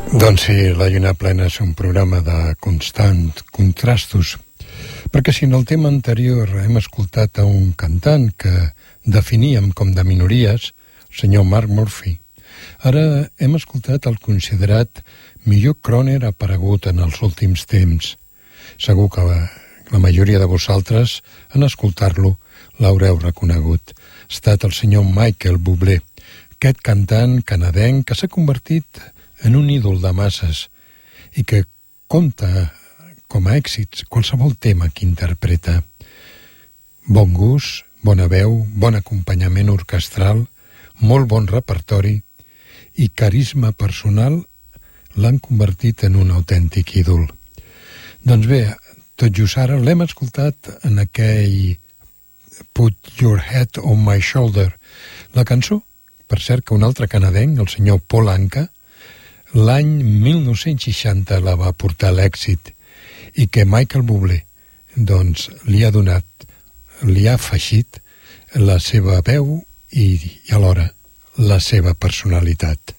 Doncs sí, La lluna plena és un programa de constant contrastos, perquè si en el tema anterior hem escoltat a un cantant que definíem com de minories, el senyor Mark Murphy, ara hem escoltat el considerat millor crooner aparegut en els últims temps. Segur que la majoria de vosaltres, en escoltar-lo, l'haureu reconegut. Ha estat el senyor Michael Bublé, aquest cantant canadenc que s'ha convertit en un ídol de masses i que compta com a èxits qualsevol tema que interpreta. Bon gust, bona veu, bon acompanyament orquestral, molt bon repertori i carisma personal l'han convertit en un autèntic ídol. Doncs bé, tot just ara l'hem escoltat en aquell Put Your Head on My Shoulder. La cançó, per cert, que un altre canadenc, el senyor Paul Anka, l'any 1960 la va portar a l'èxit i que Michael Bublé doncs li ha afegit la seva veu i alhora la seva personalitat.